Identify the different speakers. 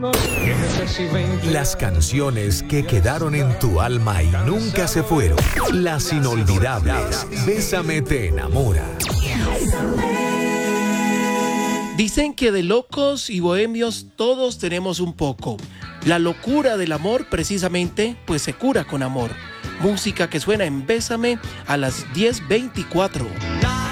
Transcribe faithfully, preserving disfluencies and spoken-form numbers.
Speaker 1: Las canciones que quedaron en tu alma y nunca se fueron. Las inolvidables. Bésame te enamora.
Speaker 2: Dicen que de locos y bohemios todos tenemos un poco. La locura del amor precisamente pues se cura con amor. Música que suena en Bésame a las diez veinticuatro.